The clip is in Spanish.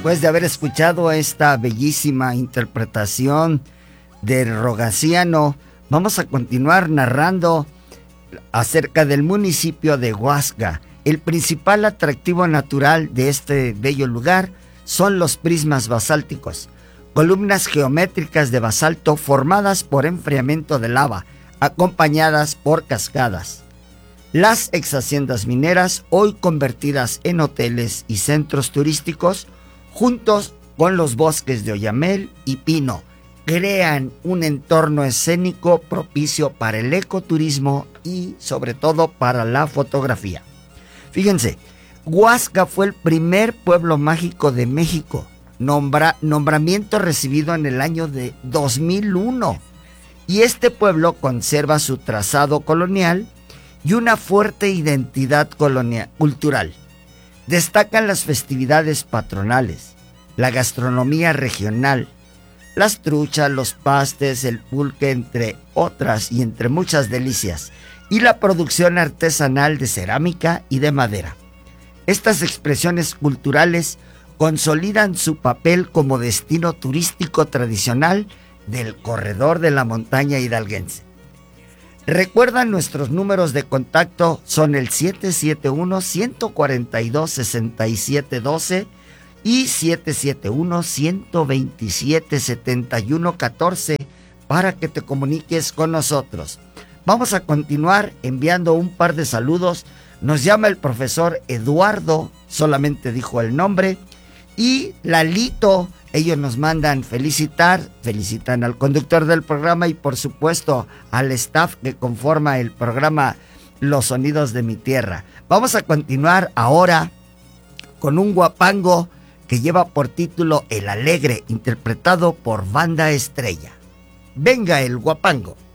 Después de haber escuchado esta bellísima interpretación de Rogaciano, vamos a continuar narrando acerca del municipio de Huasca. El principal atractivo natural de este bello lugar son los prismas basálticos, columnas geométricas de basalto formadas por enfriamiento de lava, acompañadas por cascadas. Las exhaciendas mineras, hoy convertidas en hoteles y centros turísticos, juntos con los bosques de oyamel y pino, crean un entorno escénico propicio para el ecoturismo y sobre todo para la fotografía. Fíjense, Huasca fue el primer pueblo mágico de México, nombramiento recibido en el año de 2001, y este pueblo conserva su trazado colonial y una fuerte identidad cultural. Destacan las festividades patronales, la gastronomía regional, las truchas, los pastes, el pulque, entre otras y entre muchas delicias, y la producción artesanal de cerámica y de madera. Estas expresiones culturales consolidan su papel como destino turístico tradicional del corredor de la montaña hidalguense. Recuerda, nuestros números de contacto son el 771-142-6712 y 771-127-7114 para que te comuniques con nosotros. Vamos a continuar enviando un par de saludos. Nos llama el profesor Eduardo, solamente dijo el nombre, y Lalito. Ellos nos mandan felicitan al conductor del programa y por supuesto al staff que conforma el programa Los Sonidos de mi Tierra. Vamos a continuar ahora con un guapango que lleva por título El Alegre, interpretado por Banda Estrella. Venga el guapango.